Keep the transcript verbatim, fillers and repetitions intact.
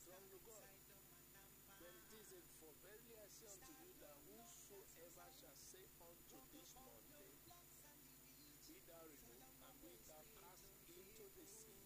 belong to God. But it is it, for verily I say unto you that whosoever shall say unto this mountain, be thou removed and be thou cast into the sea,